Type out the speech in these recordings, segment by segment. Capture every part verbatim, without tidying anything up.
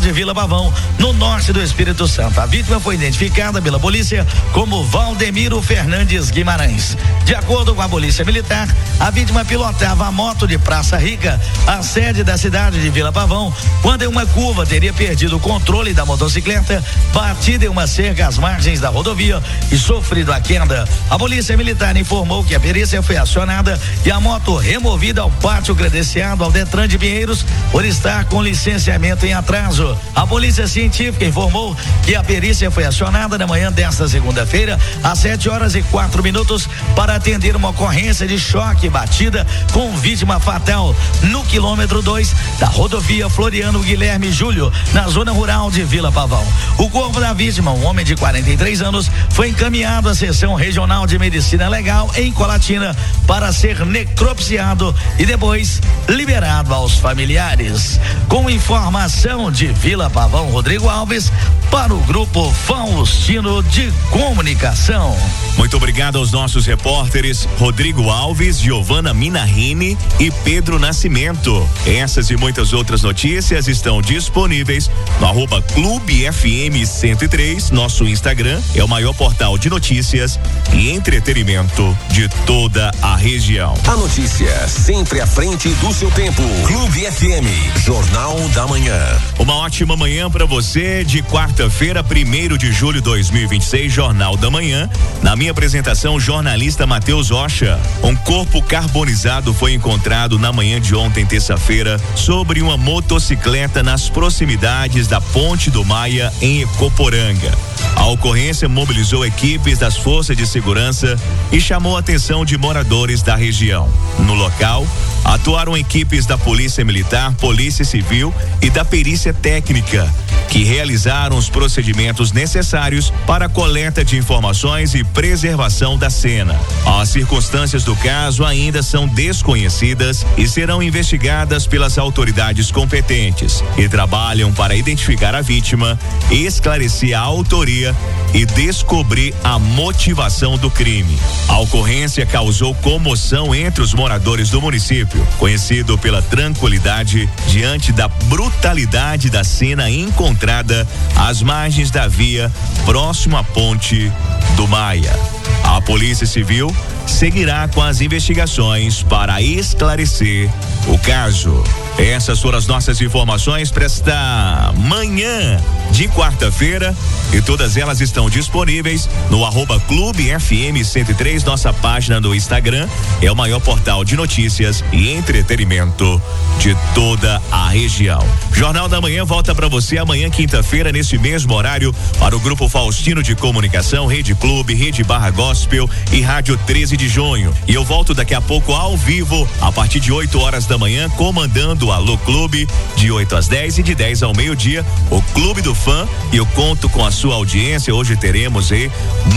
de Vila Pavão, no norte do Espírito Santo. A vítima foi identificada pela polícia como Valdemiro Fernandes Guimarães. De acordo com a polícia militar, a vítima pilotava a moto de Praça Rica, a sede da cidade de Vila Pavão, quando em uma curva teria perdido o controle da motocicleta, batido em uma cerca às margens da rodovia e sofrido a queda. A polícia militar informou que a perícia foi acionada e a moto removida ao pátio credenciado ao Detran de Pinheiros por estar com licenciamento em atraso. A polícia científica informou que a perícia foi acionada na manhã desta segunda-feira, às sete horas e quatro minutos, para atender uma ocorrência de choque batida com vítima fatal no quilômetro dois da rodovia Floriano Guilherme Júlio, na zona rural de Vila Pavão. O corpo da vítima, um homem de quarenta e três anos, foi encaminhado à seção regional de medicina legal em Colatina para ser necropsiado e depois liberado aos familiares. Com informação de Vila Pavão, Rodrigo Alves, para o Grupo Faustino de Comunicação. Muito obrigado aos nossos repórteres Rodrigo Alves, Giovana Minarrini e Pedro Nascimento. Essas e muitas outras notícias estão disponíveis no arroba Clube F M cento e três. Nosso Instagram é o maior portal de notícias e entretenimento de toda a região. A notícia sempre à frente do seu tempo. Clube F M, Jornal da Manhã. Uma ótima manhã para você de quarta-feira, primeiro de julho de dois mil e vinte e seis, Jornal da Manhã. Na minha apresentação, jornalista Matheus Rocha. Um corpo carbonizado foi encontrado na manhã de ontem, terça-feira, sobre uma motocicleta nas proximidades da Ponte do Maia, em Ecoporanga. A ocorrência mobilizou equipes das forças de segurança e chamou a atenção de moradores da região. No local, atuaram equipes da Polícia Militar, Polícia Civil e da Perícia Técnica, que realizaram os procedimentos necessários para a coleta de informações e preservação da cena. As circunstâncias do caso ainda são desconhecidas e serão investigadas pelas autoridades competentes, que trabalham para identificar a vítima, esclarecer a autoria e descobrir a motivação do crime. A ocorrência causou comoção entre os moradores do município, conhecido pela tranquilidade diante da brutalidade da cena encontrada às margens da via próximo à Ponte do Maia. A Polícia Civil seguirá com as investigações para esclarecer o caso. Essas foram as nossas informações para esta manhã de quarta-feira e todas elas estão disponíveis no arroba Clube F M cento e três, nossa página no Instagram. É o maior portal de notícias e entretenimento de toda a região. Jornal da Manhã volta para você amanhã, quinta-feira, nesse mesmo horário, para o Grupo Faustino de Comunicação, Rede Clube, Rede Barra Gospel e Rádio treze de junho. E eu volto daqui a pouco ao vivo, a partir de oito horas da manhã, comandando o Alô Clube, de oito às dez e de dez ao meio-dia, o Clube do Fã. E eu conto com a sua audiência. Hoje teremos aí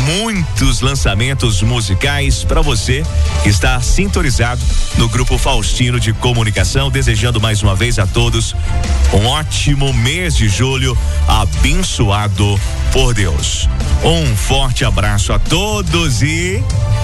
muitos lançamentos musicais para você que está sintonizado no Grupo Faustino de Comunicação. Desejando mais uma vez a todos um ótimo mês de julho, abençoado por Deus. Um forte abraço a todos e